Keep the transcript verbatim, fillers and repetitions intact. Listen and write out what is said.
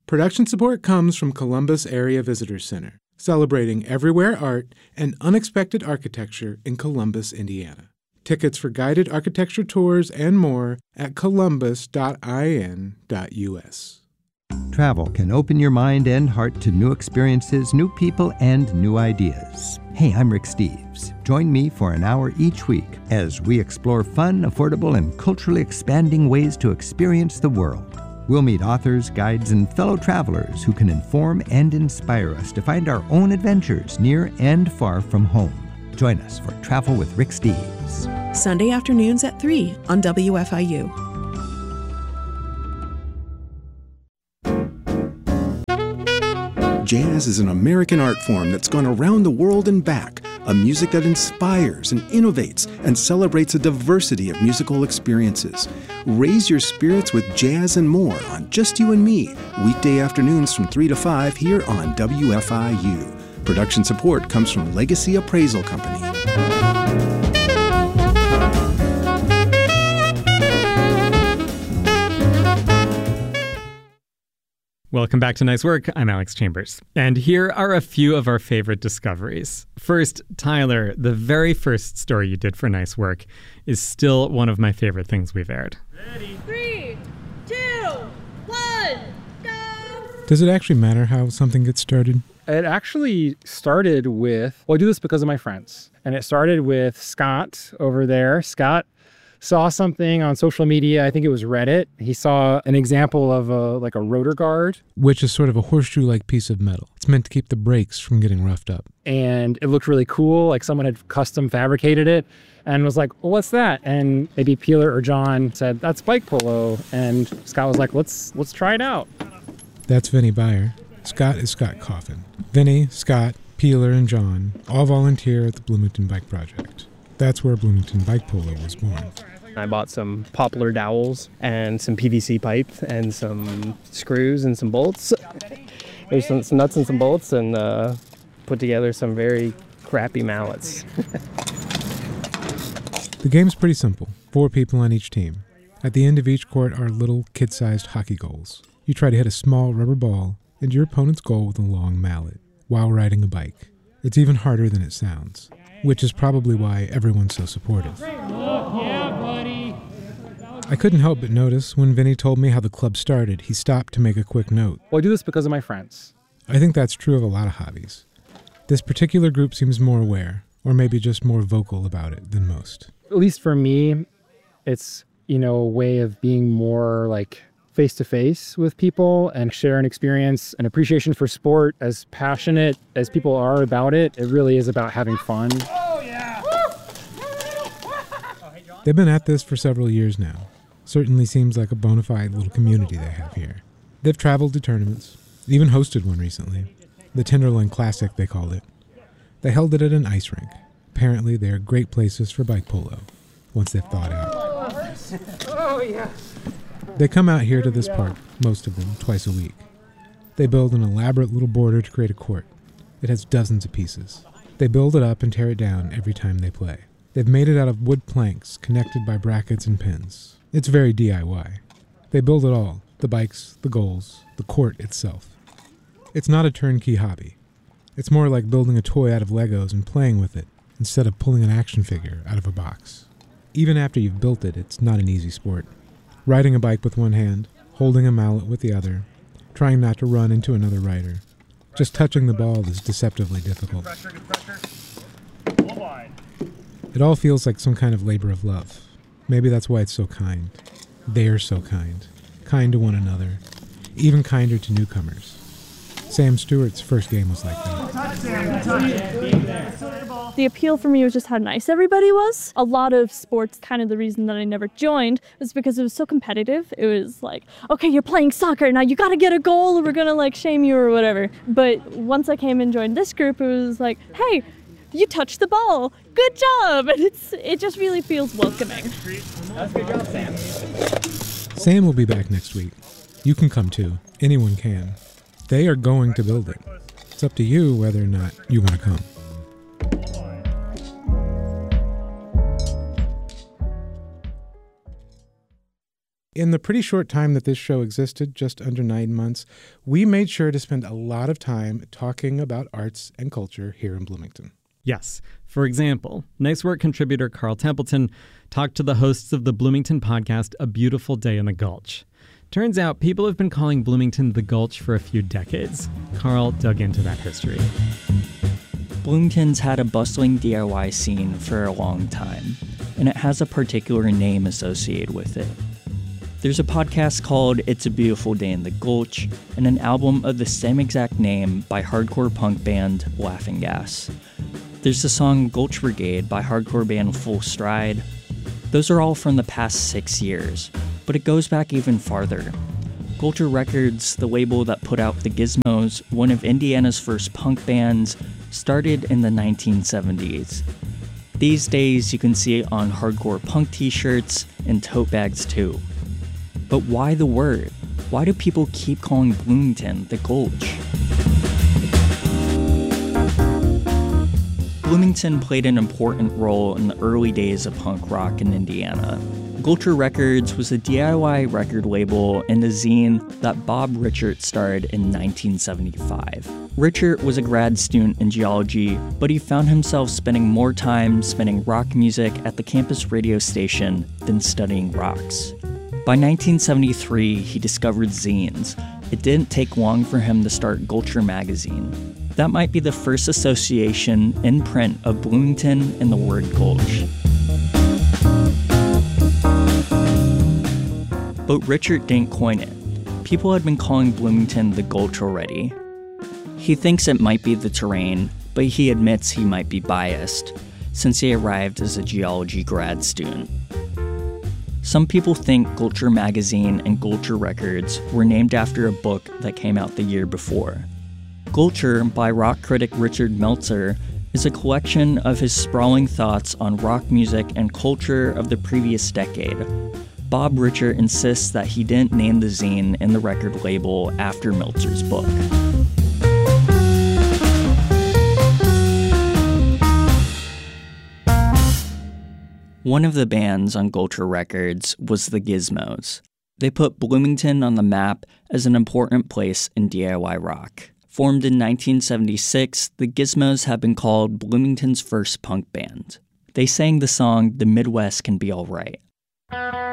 Production support comes from Columbus Area Visitor Center, celebrating everywhere art and unexpected architecture in Columbus, Indiana. Tickets for guided architecture tours and more at columbus dot i n dot u s. Travel can open your mind and heart to new experiences, new people, and new ideas. Hey, I'm Rick Steves. Join me for an hour each week as we explore fun, affordable, and culturally expanding ways to experience the world. We'll meet authors, guides, and fellow travelers who can inform and inspire us to find our own adventures near and far from home. Join us for Travel with Rick Steves. Sunday afternoons at three on W F I U. Jazz is an American art form that's gone around the world and back, a music that inspires and innovates and celebrates a diversity of musical experiences. Raise your spirits with jazz and more on Just You and Me, weekday afternoons from three to five here on W F I U. Production support comes from Legacy Appraisal Company. Welcome back to Nice Work. I'm Alex Chambers. And here are a few of our favorite discoveries. First, Tyler, the very first story you did for Nice Work is still one of my favorite things we've aired. Ready? Three, two, one, go! Does it actually matter how something gets started? It actually started with, well, I do this because of my friends. And it started with Scott over there. Scott saw something on social media. I think it was Reddit. He saw an example of a like a rotor guard, which is sort of a horseshoe-like piece of metal. It's meant to keep the brakes from getting roughed up. And it looked really cool. Like someone had custom fabricated it and was like, well, what's that? And maybe Peeler or John said, that's bike polo. And Scott was like, let's let's try it out. That's Vinny Beyer. Scott is Scott Coffin. Vinny, Scott, Peeler, and John all volunteer at the Bloomington Bike Project. That's where Bloomington Bike Polo was born. I bought some poplar dowels and some P V C pipe and some screws and some bolts. There's some, some nuts and some bolts, and uh, put together some very crappy mallets. The game's pretty simple. Four people on each team. At the end of each court are little kid-sized hockey goals. You try to hit a small rubber ball into your opponent's goal with a long mallet while riding a bike. It's even harder than it sounds, which is probably why everyone's so supportive. I couldn't help but notice when Vinny told me how the club started, he stopped to make a quick note. Well, I do this because of my friends. I think that's true of a lot of hobbies. This particular group seems more aware, or maybe just more vocal about it than most. At least for me, it's, you know, a way of being more like face-to-face with people and share an experience, an appreciation for sport. As passionate as people are about it, it really is about having fun. Oh, yeah! They've been at this for several years now. Certainly seems like a bona fide little community they have here. They've traveled to tournaments, even hosted one recently. The Tenderloin Classic, they called it. They held it at an ice rink. Apparently, they are great places for bike polo, once they've thawed out. Oh, yeah. They come out here to this park, most of them, twice a week. They build an elaborate little border to create a court. It has dozens of pieces. They build it up and tear it down every time they play. They've made it out of wood planks connected by brackets and pins. It's very D I Y. They build it all, the bikes, the goals, the court itself. It's not a turnkey hobby. It's more like building a toy out of Legos and playing with it, instead of pulling an action figure out of a box. Even after you've built it, it's not an easy sport. Riding a bike with one hand, holding a mallet with the other, trying not to run into another rider. Just touching the ball is deceptively difficult. Good pressure, good pressure. Pull wide. It all feels like some kind of labor of love. Maybe that's why it's so kind. They're so kind. Kind to one another. Even kinder to newcomers. Sam Stewart's first game was like that. The appeal for me was just how nice everybody was. A lot of sports, kind of the reason that I never joined was because it was so competitive. It was like, okay, you're playing soccer, now you gotta get a goal or we're gonna like shame you or whatever. But once I came and joined this group, it was like, hey, you touched the ball. Good job. And it's it just really feels welcoming. That's a good job, Sam. Sam will be back next week. You can come too. Anyone can. They are going to build it. It's up to you whether or not you want to come. In the pretty short time that this show existed, just under nine months, we made sure to spend a lot of time talking about arts and culture here in Bloomington. Yes. For example, Nice Work contributor Carl Templeton talked to the hosts of the Bloomington podcast, A Beautiful Day in the Gulch. Turns out people have been calling Bloomington the Gulch for a few decades. Carl dug into that history. Bloomington's had a bustling D I Y scene for a long time, and it has a particular name associated with it. There's a podcast called It's a Beautiful Day in the Gulch, and an album of the same exact name by hardcore punk band Laughing Gas. There's the song Gulch Brigade by hardcore band Full Stride. Those are all from the past six years, but it goes back even farther. Gulcher Records, the label that put out the Gizmos, one of Indiana's first punk bands, started in the nineteen seventies. These days you can see it on hardcore punk t-shirts and tote bags too. But why the word? Why do people keep calling Bloomington the Gulch? Bloomington played an important role in the early days of punk rock in Indiana. Gulcher Records was a D I Y record label and a zine that Bob Richert started in nineteen seventy-five. Richert was a grad student in geology, but he found himself spending more time spinning rock music at the campus radio station than studying rocks. By nineteen seventy-three, he discovered zines. It didn't take long for him to start Gulcher magazine. That might be the first association in print of Bloomington and the word Gulch. But Richert didn't coin it. People had been calling Bloomington the Gulch already. He thinks it might be the terrain, but he admits he might be biased, since he arrived as a geology grad student. Some people think Gulcher Magazine and Gulcher Records were named after a book that came out the year before. Gulcher, by rock critic Richard Meltzer, is a collection of his sprawling thoughts on rock music and culture of the previous decade. Bob Richert insists that he didn't name the zine and the record label after Meltzer's book. One of the bands on Gulcher Records was the Gizmos. They put Bloomington on the map as an important place in D I Y rock. Formed in nineteen seventy-six, the Gizmos have been called Bloomington's first punk band. They sang the song The Midwest Can Be Alright.